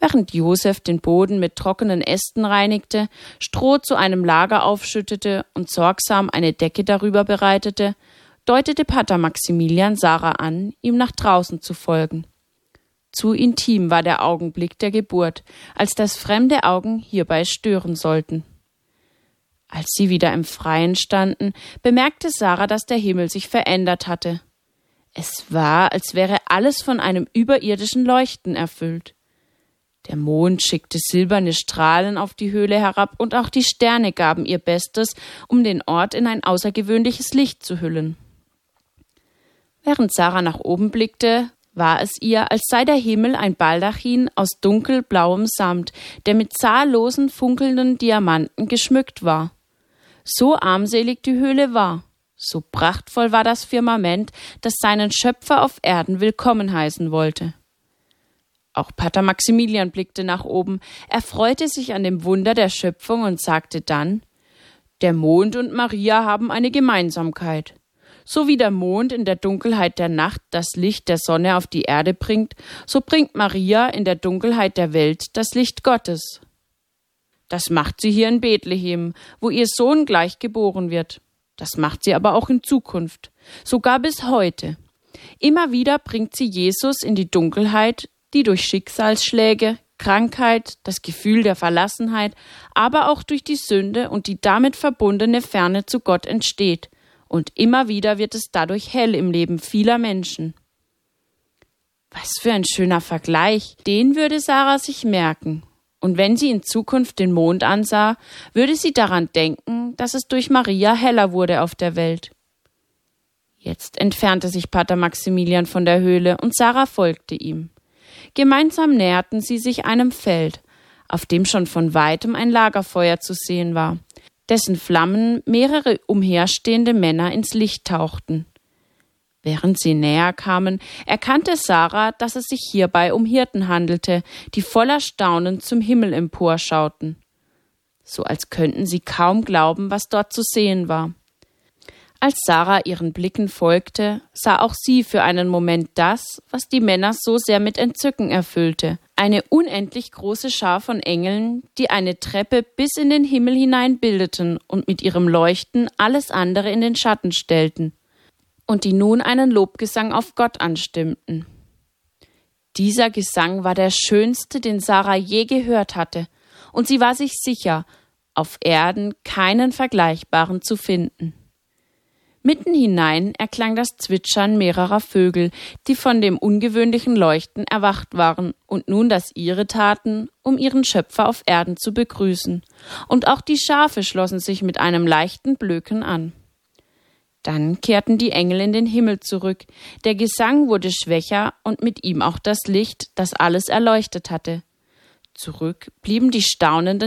Während Josef den Boden mit trockenen Ästen reinigte, Stroh zu einem Lager aufschüttete und sorgsam eine Decke darüber bereitete, deutete Pater Maximilian Sarah an, ihm nach draußen zu folgen. Zu intim war der Augenblick der Geburt, als dass fremde Augen hierbei stören sollten. Als sie wieder im Freien standen, bemerkte Sarah, dass der Himmel sich verändert hatte. Es war, als wäre alles von einem überirdischen Leuchten erfüllt. Der Mond schickte silberne Strahlen auf die Höhle herab und auch die Sterne gaben ihr Bestes, um den Ort in ein außergewöhnliches Licht zu hüllen. Während Sarah nach oben blickte, war es ihr, als sei der Himmel ein Baldachin aus dunkelblauem Samt, der mit zahllosen funkelnden Diamanten geschmückt war. So armselig die Höhle war, so prachtvoll war das Firmament, das seinen Schöpfer auf Erden willkommen heißen wollte. Auch Pater Maximilian blickte nach oben, er freute sich an dem Wunder der Schöpfung und sagte dann: Der Mond und Maria haben eine Gemeinsamkeit. So wie der Mond in der Dunkelheit der Nacht das Licht der Sonne auf die Erde bringt, so bringt Maria in der Dunkelheit der Welt das Licht Gottes. Das macht sie hier in Bethlehem, wo ihr Sohn gleich geboren wird. Das macht sie aber auch in Zukunft, sogar bis heute. Immer wieder bringt sie Jesus in die Dunkelheit, die durch Schicksalsschläge, Krankheit, das Gefühl der Verlassenheit, aber auch durch die Sünde und die damit verbundene Ferne zu Gott entsteht. Und immer wieder wird es dadurch hell im Leben vieler Menschen. Was für ein schöner Vergleich, den würde Sarah sich merken. Und wenn sie in Zukunft den Mond ansah, würde sie daran denken, dass es durch Maria heller wurde auf der Welt. Jetzt entfernte sich Pater Maximilian von der Höhle und Sarah folgte ihm. Gemeinsam näherten sie sich einem Feld, auf dem schon von weitem ein Lagerfeuer zu sehen war, dessen Flammen mehrere umherstehende Männer ins Licht tauchten. Während sie näher kamen, erkannte Sarah, dass es sich hierbei um Hirten handelte, die voller Staunen zum Himmel emporschauten. So als könnten sie kaum glauben, was dort zu sehen war. Als Sarah ihren Blicken folgte, sah auch sie für einen Moment das, was die Männer so sehr mit Entzücken erfüllte: eine unendlich große Schar von Engeln, die eine Treppe bis in den Himmel hinein bildeten und mit ihrem Leuchten alles andere in den Schatten stellten und die nun einen Lobgesang auf Gott anstimmten. Dieser Gesang war der schönste, den Sarah je gehört hatte, und sie war sich sicher, auf Erden keinen vergleichbaren zu finden. Mitten hinein erklang das Zwitschern mehrerer Vögel, die von dem ungewöhnlichen Leuchten erwacht waren und nun das ihre taten, um ihren Schöpfer auf Erden zu begrüßen. Und auch die Schafe schlossen sich mit einem leichten Blöken an. Dann kehrten die Engel in den Himmel zurück. Der Gesang wurde schwächer und mit ihm auch das Licht, das alles erleuchtet hatte. Zurück blieben die staunenden